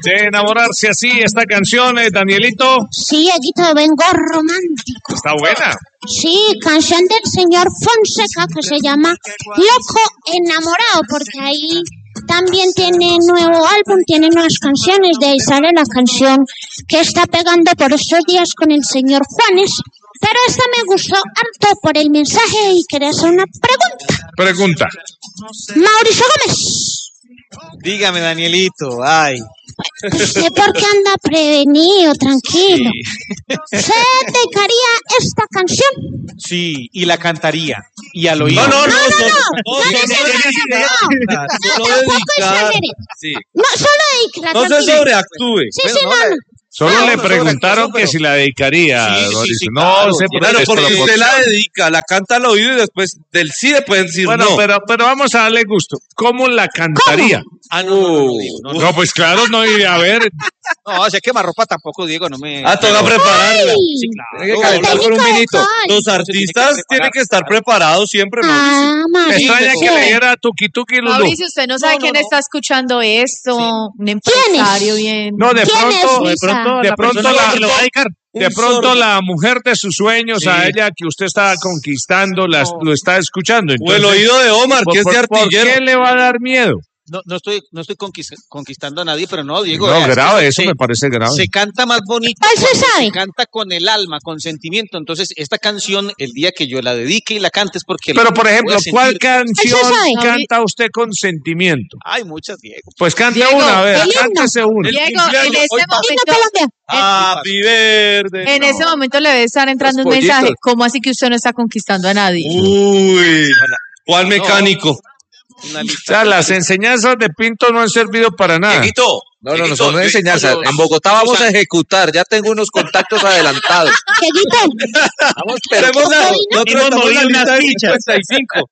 De enamorarse así, esta canción, Danielito. Sí, Dieguito, vengo romántico. Está buena. Sí, canción del señor Fonseca que se llama Loco Enamorado, porque ahí también tiene nuevo álbum, tiene nuevas canciones, de ahí sale la canción que está pegando por estos días con el señor Juanes. Pero esta me gustó harto por el mensaje y quería hacer una Pregunta. Mauricio Gómez. Dígame, Danielito, ay. ¿Usted por qué anda prevenido, tranquilo? ¿Se dedicaría esta canción? Sí, y la cantaría. Y al oído. No, solo dedíquela. No se sobreactúe. Sí, no. Solo le preguntaron que si la dedicaría. Sí, no sé Claro, porque usted la dedica, la canta al oído y después del sí le pueden decir bueno, no. pero vamos a darle gusto. ¿Cómo la cantaría? Ah, no. No, pues claro, no iría a ver. No, si es quemarropa tampoco, Diego, no me... Toca prepararla. Sí, claro. Tiene que calentar con un vinito. Los artistas tienen que estar preparados siempre, Mauricio. Me extraña que le diera tuki tuki Lulú. Mauricio, usted no sabe quién está escuchando esto. Un empresario bien. No, de ¿Quién es, pronto la mujer de sus sueños, a ella que usted está conquistando, lo está escuchando. O el oído de Omar, que es de artillero. ¿Por qué le va a dar miedo? No estoy conquistando a nadie, pero no, Diego. No, grave, eso me parece grave. Se canta más bonito se sabe. se canta con el alma, con sentimiento. Entonces, esta canción, el día que yo la dedique y la cante es porque... Pero, por ejemplo, ¿cuál canción sabe. canta usted con sentimiento? Hay muchas, Diego. Pues cante Diego, una, a ver, el himno. cántese una. Diego, en ese momento... Happy Verde. En ese momento le debe estar entrando un Los pollitos. mensaje. ¿Cómo así que usted no está conquistando a nadie? Uy, ¿cuál mecánico? Una O lista. sea, las enseñanzas de Pinto no han servido para nada. Dieguito, No, Dieguito, son enseñanzas. En Bogotá vamos a ejecutar. Ya tengo unos contactos adelantados. Dieguito, Vamos, pero Nosotros estamos en la lista de 55.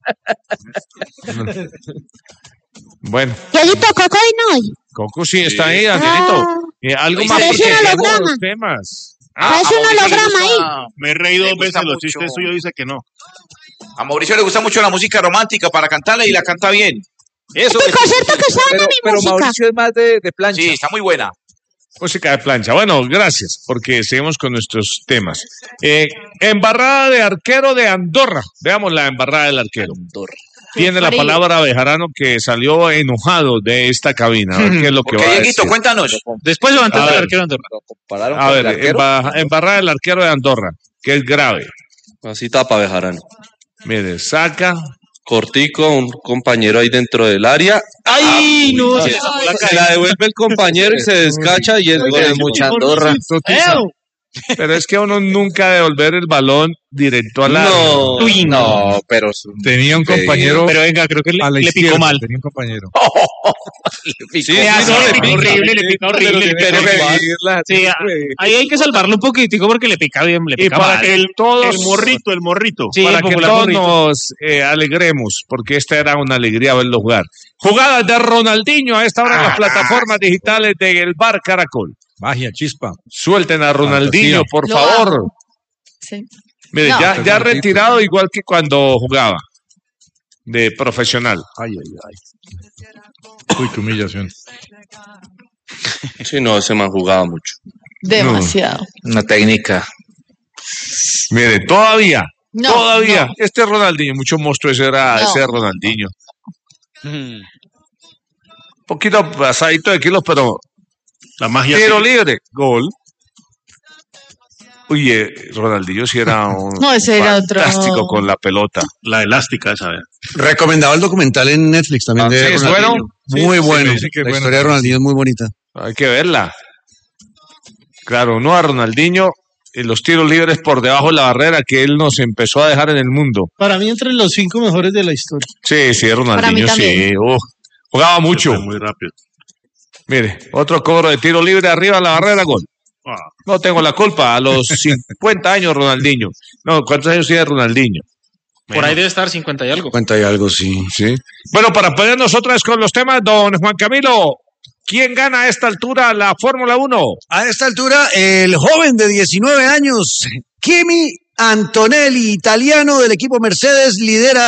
Bueno, Dieguito, Cocoino hoy. Coco sí está ahí, Danielito. Algo más Parece porque un tenemos holograma. los temas. Parece un holograma ahí. Me he reído Le dos veces, gusta los mucho. chistes suyos dice que no. a Mauricio le gusta mucho la música romántica para cantarla y la canta bien. Eso Este concierto que estaba en mi pero música. Mauricio es más de plancha. Sí, está muy buena. Música de plancha. Bueno, gracias, porque seguimos con nuestros temas. Embarrada de arquero de Andorra. Veamos la embarrada del arquero. Tiene la palabra Bejarano, que salió enojado de esta cabina. A ver qué es lo que Ok, va a Dieguito, decir. cuéntanos. Después de A levantar ver. el arquero Andorra. Lo compararon A con ver, el arquero. embarrada del arquero de Andorra, que es grave. Así tapa Bejarano. Mire, saca. Cortico, un compañero ahí dentro del área. ¡Ay! No, se la devuelve el compañero y se descacha y es gol. Es mucha Andorra. Pero es que uno nunca devolver el balón directo al área. No. Uy, no, pero Tenía un compañero Pero venga, creo que a la le picó izquierda, mal. tenía un compañero. Sí, Le pica horrible, le pica horrible. Sí, ahí hay que salvarlo un poquitico porque le pica bien, le Y pica para mal. que todos, El morrito. Sí, para el que popular todos morrito. nos alegremos, porque esta era una alegría verlo jugar. Jugadas de Ronaldinho a esta hora en las plataformas digitales del Bar Caracol. Magia, chispa. Suelten a Ronaldinho, Fantasía. por Lo favor. amo. Sí. Mire, No. ya retirado igual que cuando jugaba de profesional. Ay, ay, ay. Uy, qué humillación. Sí, no, ese man jugaba mucho. Demasiado. una técnica. Mire, todavía, No, no. este Ronaldinho, mucho monstruo ese era No. ese Ronaldinho. Mm. Poquito pasadito de kilos, pero La magia. tiro libre, gol. Oye, Ronaldinho sí era un No, ese era otro. fantástico con la pelota. La elástica esa, ¿eh? Recomendado el documental en Netflix también de sí, es Ronaldinho. bueno. Muy Sí, bueno. sí, dice que es La bueno. historia de Ronaldinho es muy bonita. Hay que verla. Claro, no a Ronaldinho en los tiros libres por debajo de la barrera que él nos empezó a dejar en el mundo. Para mí, entre los 5 mejores de la historia. Sí, Ronaldinho, Para mí sí. también. Jugaba mucho. Fue muy rápido. Mire, otro cobro de tiro libre arriba de la barrera, gol. No tengo la culpa. A los 50 años, Ronaldinho. No, ¿cuántos años tiene Ronaldinho? Por ahí debe estar 50 y algo. 50 y algo, sí. Sí. Bueno, para ponernos otra vez con los temas, don Juan Camilo, ¿quién gana a esta altura la Fórmula 1? A esta altura, el joven de 19 años, Kimi Antonelli, italiano del equipo Mercedes, lidera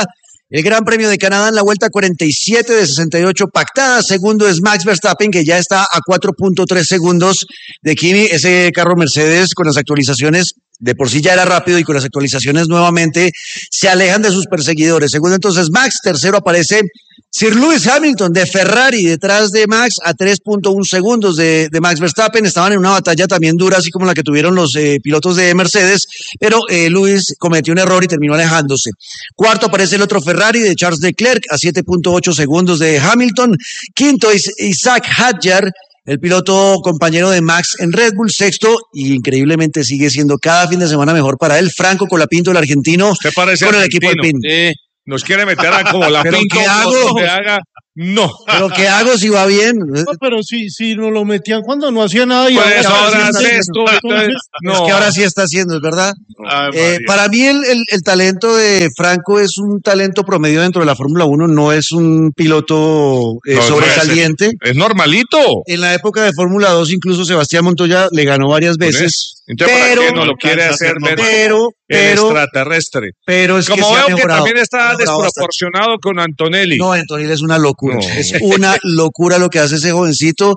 El Gran Premio de Canadá en la vuelta 47 de 68 pactada. Segundo es Max Verstappen, que ya está a 4.3 segundos de Kimi. Ese carro Mercedes con las actualizaciones de por sí ya era rápido y con las actualizaciones nuevamente se alejan de sus perseguidores. Segundo entonces Max, tercero aparece Sir Lewis Hamilton de Ferrari detrás de Max a 3.1 segundos de Max Verstappen. Estaban en una batalla también dura, así como la que tuvieron los pilotos de Mercedes, pero Lewis cometió un error y terminó alejándose. Cuarto aparece el otro Ferrari de Charles Leclerc a 7.8 segundos de Hamilton. Quinto es Isaac Hadjar, el piloto compañero de Max en Red Bull. Sexto, y increíblemente sigue siendo cada fin de semana mejor para él, Franco Colapinto, el argentino, con el equipo Alpine. Nos quiere meter a como la pinto. ¿Qué hago? No. ¿Pero qué hago si va bien? No, pero si nos lo metían cuando no hacía nada y pues ahora sí hace esto. No. Es que ahora sí está haciendo, es verdad. Para mí el talento de Franco es un talento promedio dentro de la Fórmula 1, no es un piloto sobresaliente. Es normalito. En la época de Fórmula 2 incluso Sebastián Montoya le ganó varias veces. Entonces, ¿para qué no lo quiere hacer pero extraterrestre? Pero es como que veo que también está desproporcionado con Antonelli. No, Antonelli es una locura. Es una locura lo que hace ese jovencito.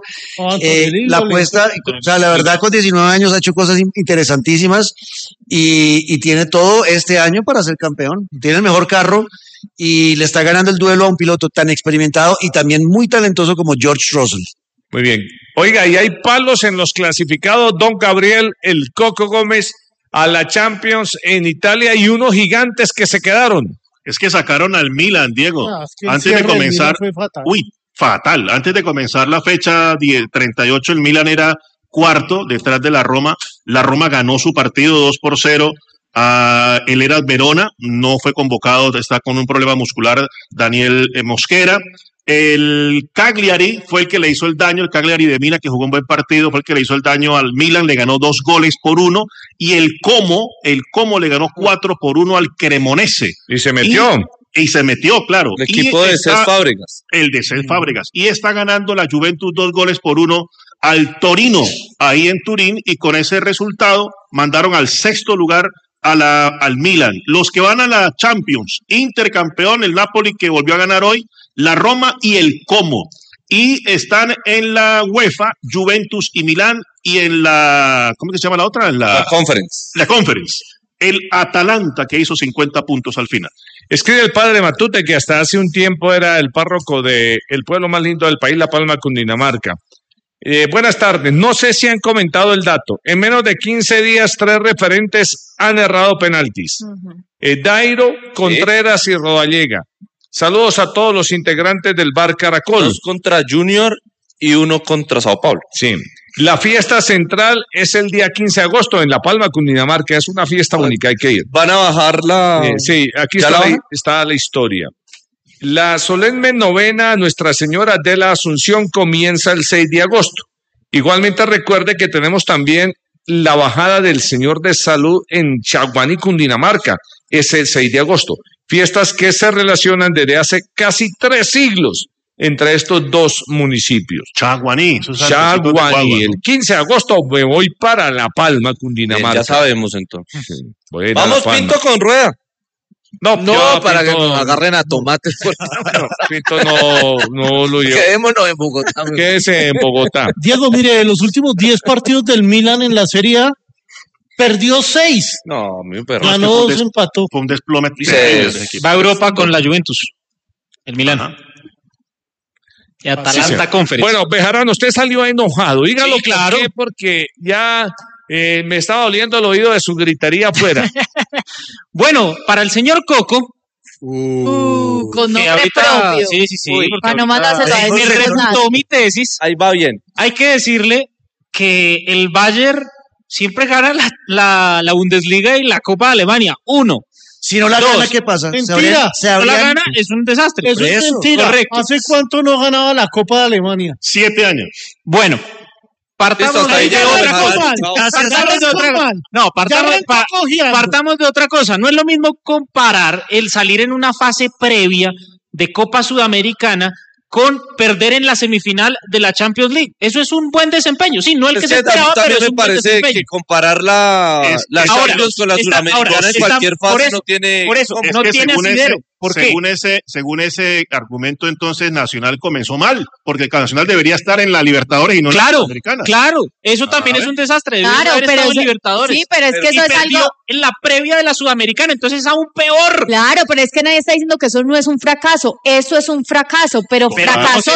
La apuesta, o sea, la verdad, con 19 años ha hecho cosas interesantísimas y tiene todo este año para ser campeón. Tiene el mejor carro y le está ganando el duelo a un piloto tan experimentado y también muy talentoso como George Russell. Muy bien. Oiga, y hay palos en los clasificados. Don Gabriel, el Coco Gómez a la Champions en Italia y unos gigantes que se quedaron. Es que sacaron al Milan, Diego. Es que antes de comenzar, fatal. Antes de comenzar la fecha 38, el Milan era cuarto detrás de la Roma. La Roma ganó su partido 2-0. El Eras Verona no fue convocado, está con un problema muscular, Daniel Mosquera. El Cagliari fue el que le hizo el daño, el Cagliari de Mina, que jugó un buen partido, fue el que le hizo el daño al Milan, le ganó 2-1, y el Como le ganó 4-1 al Cremonese. Y se metió. Y se metió, claro. El equipo de Cesc Fábregas. El de Cesc Fábregas. Y está ganando la Juventus 2-1 al Torino, ahí en Turín, y con ese resultado mandaron al sexto lugar al Milan. Los que van a la Champions, Inter campeón, el Napoli que volvió a ganar hoy, la Roma y el Como. Y están en la UEFA, Juventus y Milán, y en la, ¿cómo se llama la otra? La Conference. La Conference. El Atalanta, que hizo 50 puntos al final. Escribe el padre Matute, que hasta hace un tiempo era el párroco del pueblo más lindo del país, La Palma, Cundinamarca. Buenas tardes. No sé si han comentado el dato. En menos de 15 días, 3 referentes han errado penaltis. Dairo, Contreras y Rodallega. Saludos a todos los integrantes del Bar Caracol. 2 contra Junior y 1 contra Sao Paulo. Sí. La fiesta central es el día 15 de agosto en La Palma, Cundinamarca. Es una fiesta única, hay que ir. ¿Van a bajar la...? Sí, aquí está la historia. La solemne novena a Nuestra Señora de la Asunción comienza el 6 de agosto. Igualmente recuerde que tenemos también la bajada del Señor de Salud en Chaguaní, Cundinamarca. Es el 6 de agosto. Fiestas que se relacionan desde hace casi 3 siglos entre estos dos municipios. Chaguaní. El 15 de agosto me voy para La Palma, Cundinamarca. Ya sabemos entonces. Sí, vamos Pinto con rueda. No, para Pinto, que nos agarren a tomates. Pinto no lo llevo. Quedémonos en Bogotá. Quédese en Bogotá. Diego, mire, los últimos 10 partidos del Milan en la Serie A, perdió 6. No, mi perro. Ganó 2, empató. Fue un desplome. Va a Europa con la Juventus. El Milan. Ajá. Y Atalanta Conference. Bueno, Bejarano, usted salió enojado. Dígalo, sí, claro. Porque ya me estaba doliendo el oído de su gritería afuera. Bueno, para el señor Coco. Con nombre propio. Sí. Para no mandárselo a me decir resultó mi tesis. Ahí va bien. Hay que decirle que el Bayern siempre gana la Bundesliga y la Copa de Alemania. 1. Si no la gana, ¿qué pasa? Mentira. Si no la gana, es un desastre. Eso es mentira. Correcto. ¿Hace cuánto no ganaba la Copa de Alemania? 7 años. Bueno, partamos de otra cosa. Partamos de otra cosa. No es lo mismo comparar el salir en una fase previa de Copa Sudamericana con perder en la semifinal de la Champions League. Eso es un buen desempeño. Sí, no el que se esperaba, pero es un buen desempeño. Me parece que comparar la Champions con la Sudamericana en cualquier fase no tiene... Por eso, no tiene asidero. ¿Por qué? Según ese argumento, entonces Nacional comenzó mal, porque el Nacional debería estar en la Libertadores y no en la Sudamericana. Claro, eso también es un desastre. Claro, pero en Libertadores. sí, pero es que eso es algo en la previa de la Sudamericana, entonces es aún peor. Claro, pero es que nadie está diciendo que eso no es un fracaso, eso es un fracaso, pero fracaso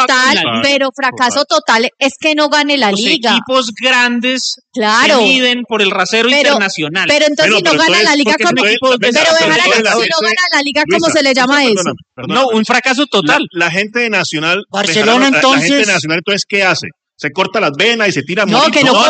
total es que no gane la liga. Los equipos grandes claro. se miden por el rasero internacional. Pero entonces si no gana la liga, ¿cómo? ¿Cómo se le llama eso? No, un fracaso total. La gente de Nacional, Barcelona entonces, la gente de Nacional entonces ¿qué hace? Se corta las venas y se tira no, que no,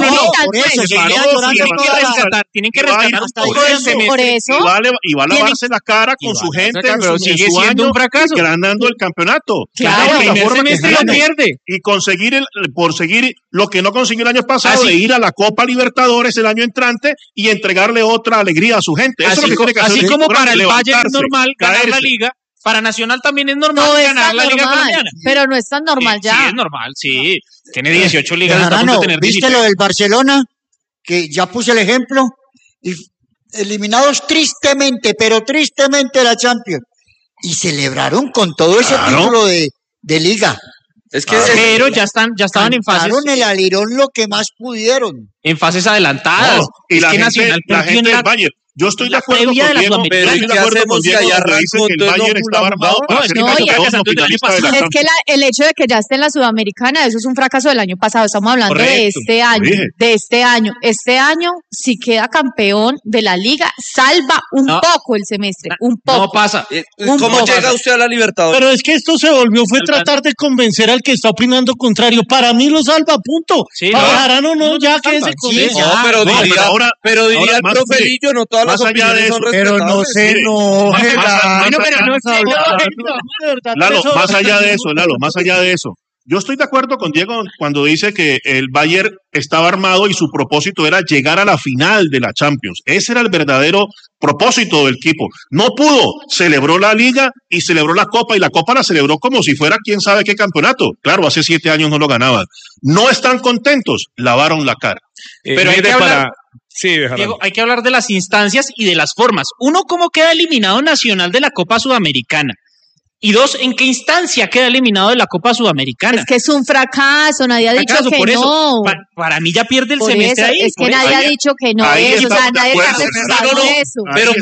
tienen que rescatar por eso y va a lavarse la cara con su gente pero sigue siendo un fracaso ganando el campeonato. Claro, el primer semestre lo pierde y conseguir lo que no consiguió el año pasado, de ir a la Copa Libertadores el año entrante y entregarle otra alegría a su gente. Eso es lo que tiene que hacer. Así como para el Bayern es normal ganar la liga, para Nacional también es normal ganar la Liga Colombiana. Pero no es tan normal ya. Sí, es normal, sí. Tiene 18 ligas. Bejarano, ¿viste lo del Barcelona? Que ya puse el ejemplo. Y eliminados tristemente, pero tristemente de la Champions. Y celebraron con todo ese título de liga. Es que pero ya estaban en fases. El alirón lo que más pudieron. En fases adelantadas. No, y la gente del Bayern. Yo estoy de acuerdo con Diego, pero ¿y qué hacemos que allá arrancó? Que el Bayern estaba armado para ser es que el hecho de que ya esté en la Sudamericana, eso es un fracaso del año pasado. Estamos hablando de este año. Este año, si queda campeón de la Liga, salva un poco el semestre. Un poco. No pasa. ¿Cómo llega usted a la Libertadores? Pero es que esto se volvió, fue tratar de convencer al que está opinando contrario. Para mí lo salva, punto. Bejarano no, ya quédese con eso. No, pero diría el profe Lillo, no todas las opiniones son respetables. Pero no se enoje. Lalo, más allá de eso. Yo estoy de acuerdo con Diego cuando dice que el Bayern estaba armado y su propósito era llegar a la final de la Champions. Ese era el verdadero propósito del equipo. No pudo, celebró la Liga y celebró la Copa, y la Copa la celebró como si fuera quién sabe qué campeonato. Claro, hace 7 años no lo ganaban. No están contentos, lavaron la cara. Pero hay que hablar... Sí, Diego, hay que hablar de las instancias y de las formas. Uno, ¿cómo queda eliminado Nacional de la Copa Sudamericana? Y dos, ¿en qué instancia queda eliminado de la Copa Sudamericana? Es que es un fracaso, nadie ha dicho que por eso, no. Para mí ya pierde el por semestre eso, ahí. Es que nadie ha dicho que no es, o sea, nadie está pensando eso. Pero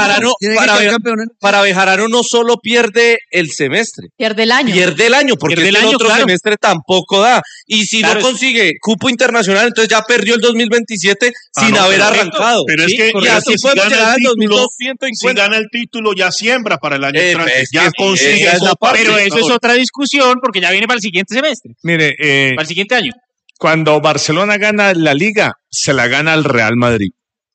para Bejarano no solo pierde el semestre. Pierde el año. Porque el otro semestre tampoco da. Y si no consigue cupo internacional, entonces ya perdió el 2027 sin haber arrancado. Pero es que y así podemos llegar al 2250. Si gana el título, ya siembra para el año entrante. Ya consigue. Pero eso es otra discusión porque ya viene para el siguiente semestre. Mire, para el siguiente año. Cuando Barcelona gana la Liga, se la gana al Real Madrid.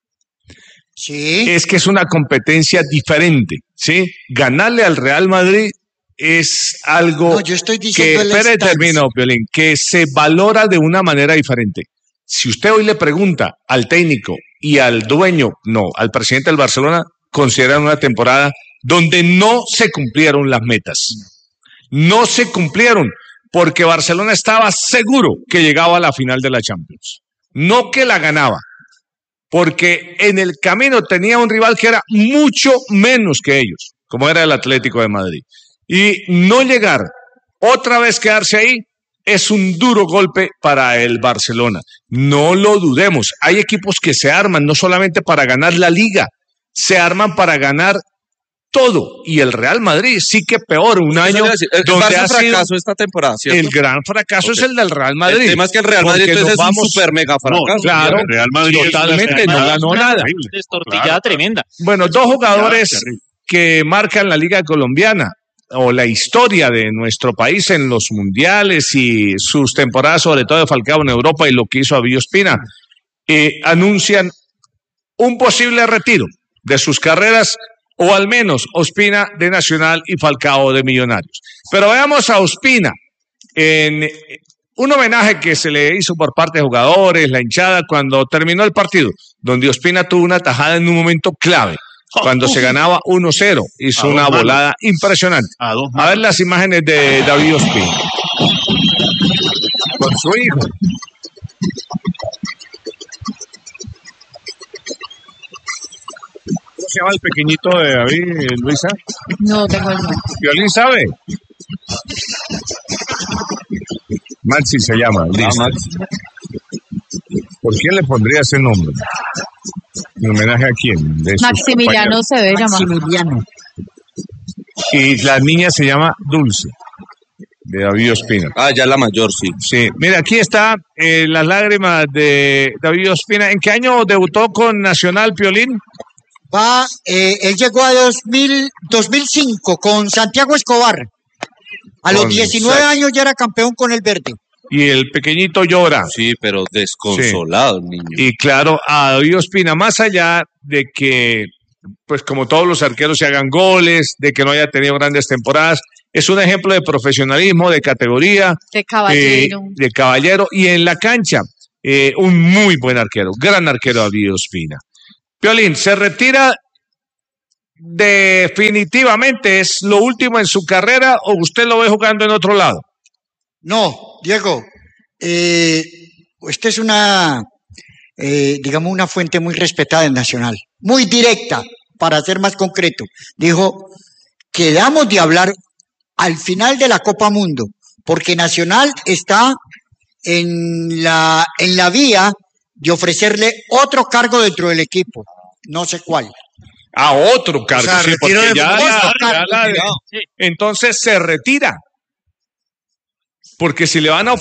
Sí. Es que es una competencia diferente, ¿sí? Ganarle al Real Madrid es algo yo estoy diciendo que se valora de una manera diferente. Si usted hoy le pregunta al técnico y al dueño, al presidente del Barcelona, consideran una temporada donde no se cumplieron las metas. No se cumplieron porque Barcelona estaba seguro que llegaba a la final de la Champions. No que la ganaba, porque en el camino tenía un rival que era mucho menos que ellos, como era el Atlético de Madrid. Y no llegar, otra vez quedarse ahí, es un duro golpe para el Barcelona. No lo dudemos. Hay equipos que se arman no solamente para ganar la Liga, se arman para ganar todo, y el Real Madrid sí que peor, un año donde ha fracaso esta temporada, ¿cierto? El gran fracaso es el del Real Madrid. El tema es que el Real Madrid entonces es un super mega fracaso. Claro, el Real Madrid totalmente, no ganó nada. Destortillada tremenda. Bueno, dos jugadores que marcan la Liga Colombiana o la historia de nuestro país en los mundiales y sus temporadas, sobre todo de Falcao en Europa y lo que hizo Avillo Ospina, anuncian un posible retiro de sus carreras, o al menos Ospina de Nacional y Falcao de Millonarios. Pero veamos a Ospina en un homenaje que se le hizo por parte de jugadores, la hinchada, cuando terminó el partido, donde Ospina tuvo una tajada en un momento clave, cuando se ganaba 1-0, hizo una volada impresionante. A ver las imágenes de David Ospina con su hijo. se llama el pequeñito de David, Luisa? No tengo el nombre. ¿Violín sabe? Maxi se llama. Maxi. ¿Por quién le pondría ese nombre? ¿En homenaje a quién? Maximiliano se debe llamar. Maximiliano. Y la niña se llama Dulce, de David Ospina. Ah, ya la mayor, sí. Sí, mira, aquí está las lágrimas de David Ospina. ¿En qué año debutó con Nacional, Piolín? Él llegó a 2005 con Santiago Escobar. A los 19 años ya era campeón con el Verde. Y el pequeñito llora. Sí, pero desconsolado el niño. Y claro, a David Ospina, más allá de que, pues como todos los arqueros se hagan goles, de que no haya tenido grandes temporadas, es un ejemplo de profesionalismo, de categoría. De caballero. De caballero. Y en la cancha, un muy buen arquero, gran arquero David Ospina. Piolín, ¿se retira definitivamente? ¿Es lo último en su carrera o usted lo ve jugando en otro lado? No, Diego, esta es digamos, una fuente muy respetada en Nacional, muy directa, para ser más concreto. Dijo, quedamos de hablar al final de la Copa Mundo, porque Nacional está en la vía de ofrecerle otro cargo dentro del equipo, no sé cuál. A otro cargo, o sea, sí, porque entonces se retira. Porque si le van a